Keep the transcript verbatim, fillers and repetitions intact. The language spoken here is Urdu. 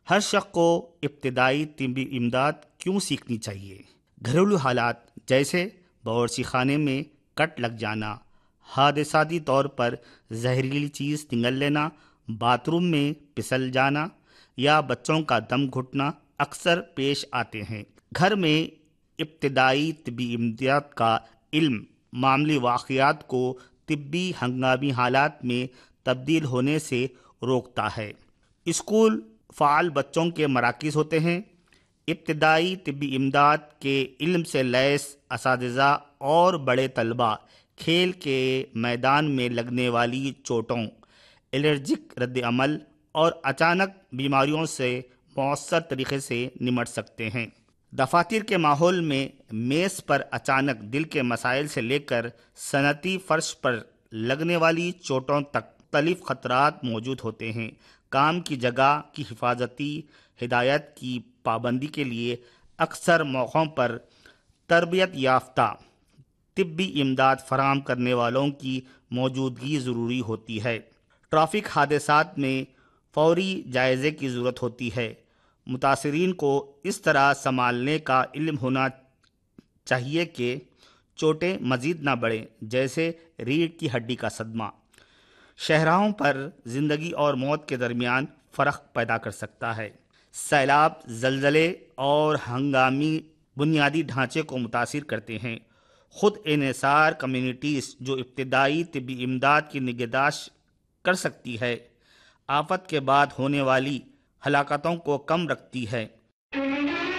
ہر شخص کو ابتدائی طبی امداد کیوں سیکھنی چاہیے؟ گھریلو حالات جیسے باورچی خانے میں کٹ لگ جانا، حادثاتی طور پر زہریلی چیز نگل لینا، باتھ روم میں پھسل جانا یا بچوں کا دم گھٹنا اکثر پیش آتے ہیں۔ گھر میں ابتدائی طبی امداد کا علم معمولی واقعات کو طبی ہنگامی حالات میں تبدیل ہونے سے روکتا ہے۔ اسکول فعال بچوں کے مراکز ہوتے ہیں۔ ابتدائی طبی امداد کے علم سے لیس اساتذہ اور بڑے طلباء کھیل کے میدان میں لگنے والی چوٹوں، الرجک رد عمل اور اچانک بیماریوں سے مؤثر طریقے سے نمٹ سکتے ہیں۔ دفاتر کے ماحول میں میز پر اچانک دل کے مسائل سے لے کر صنعتی فرش پر لگنے والی چوٹوں تک مختلف خطرات موجود ہوتے ہیں۔ کام کی جگہ کی حفاظتی ہدایات کی پابندی کے لیے اکثر موقعوں پر تربیت یافتہ طبی امداد فراہم کرنے والوں کی موجودگی ضروری ہوتی ہے۔ ٹریفک حادثات میں فوری جائزے کی ضرورت ہوتی ہے۔ متاثرین کو اس طرح سنبھالنے کا علم ہونا چاہیے کہ چوٹیں مزید نہ بڑھیں، جیسے ریڑھ کی ہڈی کا صدمہ شاہراہوں پر زندگی اور موت کے درمیان فرق پیدا کر سکتا ہے۔ سیلاب، زلزلے اور ہنگامی بنیادی ڈھانچے کو متاثر کرتے ہیں۔ خود انحصار کمیونٹیز جو ابتدائی طبی امداد کی نگہداشت کر سکتی ہے، آفت کے بعد ہونے والی ہلاکتوں کو کم رکھتی ہے۔